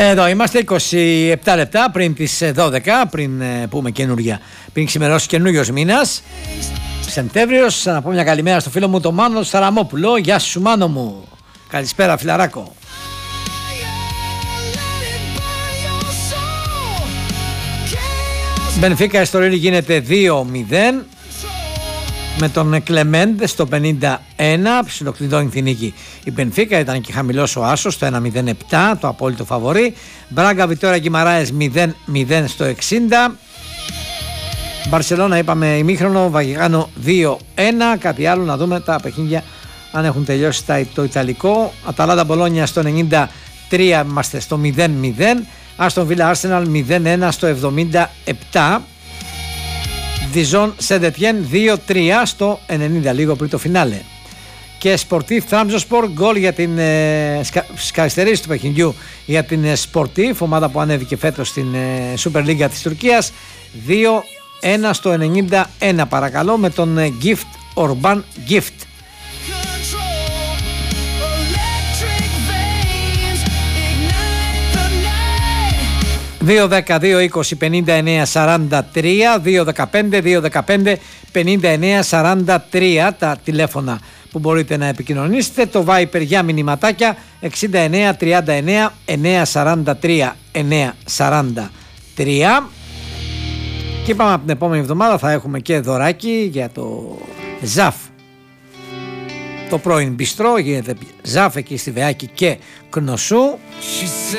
Εδώ είμαστε 27 λεπτά πριν τις 12, πριν πούμε καινούργια, πριν ξημερώσει καινούριος μήνας, Σεπτέμβριος. Να πω μια καλημέρα στο φίλο μου τον Μάνο Σαραμόπουλο. Γεια σου Μάνο μου. Καλησπέρα φιλαράκο. Μπενφίκα Εστορίλη γίνεται 2-0 με τον Κλεμέντ στο 51, ψιλοκλειδώνει την νίκη. Η Μπενφίκα, ήταν και χαμηλός ο άσος στο 1-0-7, το απόλυτο φαβορί. Μπράγκα Βιτόρια Γκιμαράες 0-0 στο 60. Μπαρσελόνα είπαμε ημίχρονο, Βαγιγάνο 2-1. Κάτι άλλο να δούμε τα παιχνίδια αν έχουν τελειώσει το Ιταλικό. Αταλάντα Μπολόνια στο 93, είμαστε στο 0-0. Άστον Βίλα Άρσεναλ 0-1 στο 77. Διζόν Σεντετιέν 2-3 στο 90, λίγο πριν το φινάλε. Και Σπορτίφ Τραμζοσπορ, γκολ για την σκαριστερίση του παιχνιδιού για την Σπορτίφ, ομάδα που ανέβηκε φέτος στην Super League της Τουρκίας. 2-1 στο 91 παρακαλώ, με τον Gift Orban Gift. 2-10, 2-20, 59-43, 2-15, 2-15, 59-43 τα τηλέφωνα που μπορείτε να επικοινωνήσετε. Το Viper για μηνυματάκια 69-39, 943, 943. Και πάμε από την επόμενη εβδομάδα, θα έχουμε και δωράκι για το ΖΑΦ. Το πρώην μπιστρό γίνεται ΖΑΦ εκεί στη Βεάκη και Κνωσού.